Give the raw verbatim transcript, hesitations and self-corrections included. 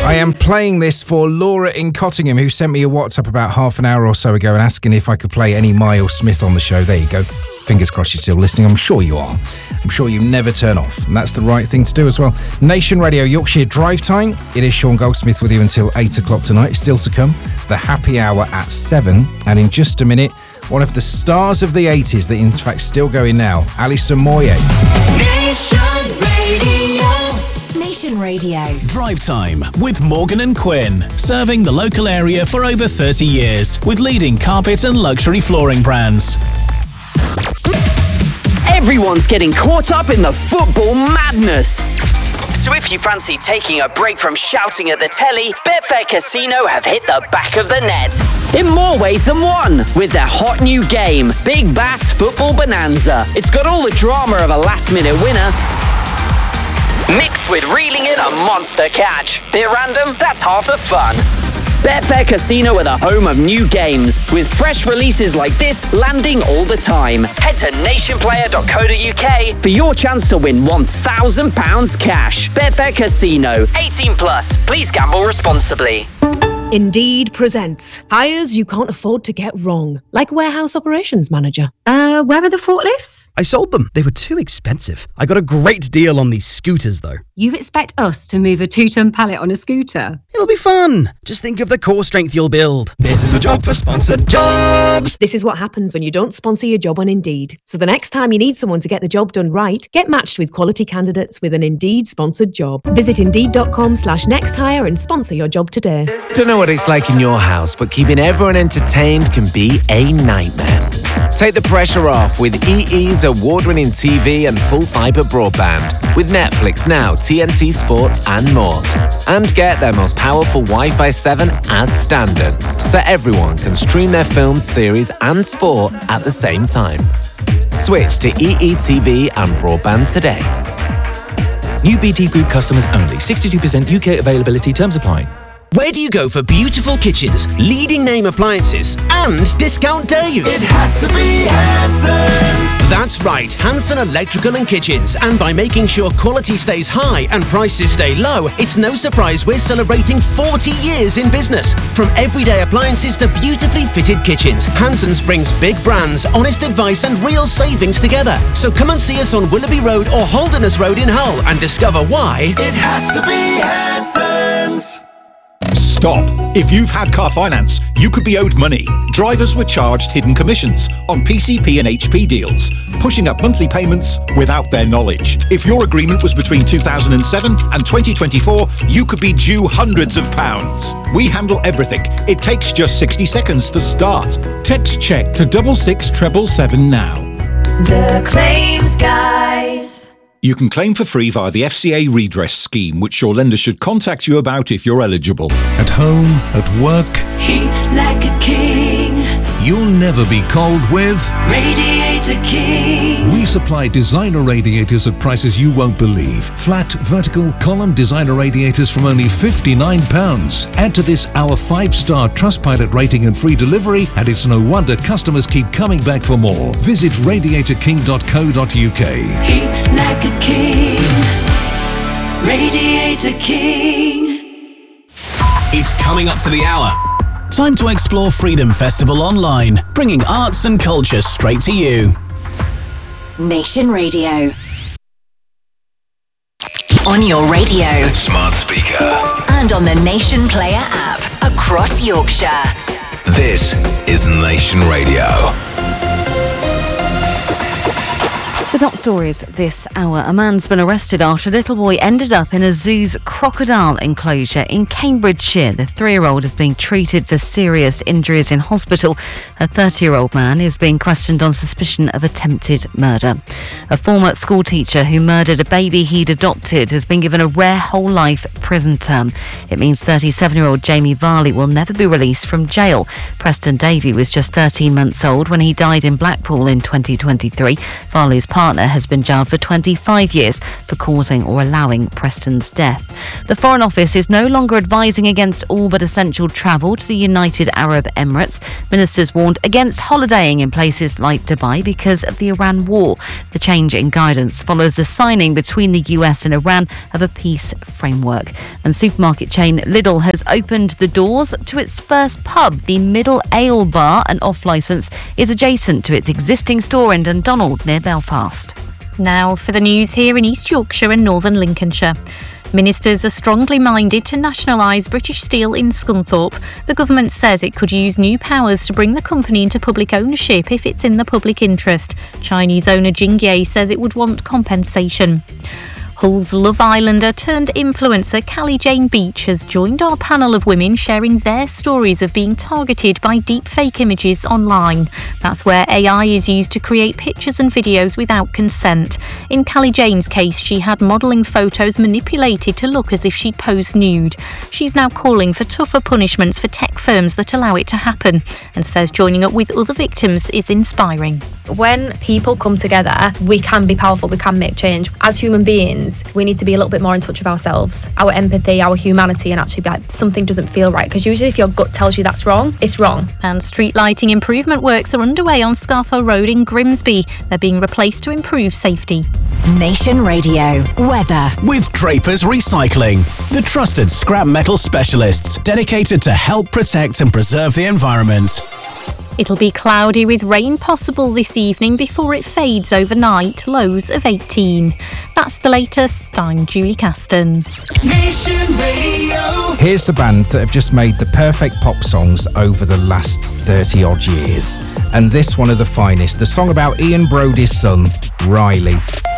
I am playing this for Laura in Cottingham, who sent me a WhatsApp about half an hour or so ago and asking if I could play any Miles Smith on the show. There you go. Fingers crossed you're still listening. I'm sure you are. I'm sure you never turn off. And that's the right thing to do as well. Nation Radio, Yorkshire Drive Time. It is Sean Goldsmith with you until eight o'clock tonight. Still to come, the happy hour at seven. And in just a minute, one of the stars of the eighties that in fact still going now, Alison Moyet. Nation Radio. Nation Radio. Drive Time with Morgan and Quinn. Serving the local area for over thirty years with leading carpet and luxury flooring brands. Everyone's getting caught up in the football madness. So if you fancy taking a break from shouting at the telly, Betfair Casino have hit the back of the net. In more ways than one, with their hot new game, Big Bass Football Bonanza. It's got all the drama of a last-minute winner, mixed with reeling in a monster catch. Bit random? That's half the fun. Betfair Casino are the home of new games, with fresh releases like this landing all the time. Head to nation player dot co dot uk for your chance to win one thousand pounds cash. Betfair Casino, eighteen plus. Please gamble responsibly. Indeed presents hires you can't afford to get wrong, like warehouse operations manager. Uh, where are the forklifts? I sold them. They were too expensive. I got a great deal on these scooters, though. You expect us to move a two-ton pallet on a scooter? It'll be fun. Just think of the core strength you'll build. This is a job for sponsored jobs. This is what happens when you don't sponsor your job on Indeed. So the next time you need someone to get the job done right, get matched with quality candidates with an Indeed sponsored job. Visit indeed.com slash next hire and sponsor your job today. Don't know what it's like in your house, but keeping everyone entertained can be a nightmare. Take the pressure off with E E's award-winning T V and full fibre broadband with Netflix Now, T N T Sports and more. And get their most powerful Wi-Fi seven as standard, so everyone can stream their films, series and sport at the same time. Switch to E E T V and broadband today. New B T Group customers only. sixty-two percent U K availability. Terms apply. Where do you go for beautiful kitchens, leading name appliances, and discount days? It has to be Hanson's. That's right, Hanson Electrical and Kitchens. And by making sure quality stays high and prices stay low, it's no surprise we're celebrating forty years in business. From everyday appliances to beautifully fitted kitchens, Hanson's brings big brands, honest advice and real savings together. So come and see us on Willoughby Road or Holderness Road in Hull and discover why it has to be Hanson's. Stop. If you've had car finance, you could be owed money. Drivers were charged hidden commissions on P C P and H P deals, pushing up monthly payments without their knowledge. If your agreement was between two thousand seven and twenty twenty-four, you could be due hundreds of pounds. We handle everything. It takes just sixty seconds to start. Text check to double six treble seven now. The Claims Guys. You can claim for free via the F C A redress scheme, which your lender should contact you about if you're eligible. At home, at work, Heat like a king. You'll never be cold with Radiator King. We supply designer radiators at prices you won't believe. Flat, vertical, column designer radiators from only fifty-nine pounds. Add to this our five-star Trustpilot rating and free delivery, and it's no wonder customers keep coming back for more. Visit radiator king dot co dot uk. Heat like a king. Radiator King. It's coming up to the hour. Time to explore Freedom Festival online, bringing arts and culture straight to you. Nation Radio. On your radio. Smart speaker. And on the Nation Player app. Across Yorkshire. This is Nation Radio. The top stories this hour. A man's been arrested after a little boy ended up in a zoo's crocodile enclosure in Cambridgeshire. The three-year-old is being treated for serious injuries in hospital. A thirty-year-old man is being questioned on suspicion of attempted murder. A former schoolteacher who murdered a baby he'd adopted has been given a rare whole-life prison term. It means thirty-seven-year-old Jamie Varley will never be released from jail. Preston Davey was just thirteen months old when he died in Blackpool in twenty twenty-three. Varley's partner partner has been jailed for twenty-five years for causing or allowing Preston's death. The Foreign Office is no longer advising against all but essential travel to the United Arab Emirates. Ministers warned against holidaying in places like Dubai because of the Iran war. The change in guidance follows the signing between the U S and Iran of a peace framework. And supermarket chain Lidl has opened the doors to its first pub. The Middle Ale Bar, an off-licence, is adjacent to its existing store in Dundonald near Belfast. Now for the news here in East Yorkshire and Northern Lincolnshire. Ministers are strongly minded to nationalise British Steel in Scunthorpe. The government says it could use new powers to bring the company into public ownership if it's in the public interest. Chinese owner Jingye says it would want compensation. Hull's Love Islander turned influencer Callie Jane Beach has joined our panel of women sharing their stories of being targeted by deepfake images online. That's where A I is used to create pictures and videos without consent. In Callie Jane's case, she had modelling photos manipulated to look as if she'd posed nude. She's now calling for tougher punishments for tech firms that allow it to happen and says joining up with other victims is inspiring. When people come together, we can be powerful, we can make change. As human beings, we need to be a little bit more in touch with ourselves, our empathy, our humanity, and actually be like, something doesn't feel right. Because usually if your gut tells you that's wrong, it's wrong. And street lighting improvement works are underway on Scartho Road in Grimsby. They're being replaced to improve safety. Nation Radio weather. With Drapers Recycling, the trusted scrap metal specialists dedicated to help protect and preserve the environment. It'll be cloudy with rain possible this evening before it fades overnight, lows of eighteen. That's the latest. I'm Julie Caston. Nation Radio. Here's the band that have just made the perfect pop songs over the last thirty odd years. And this one of the finest, the song about Ian Brody's son, Riley.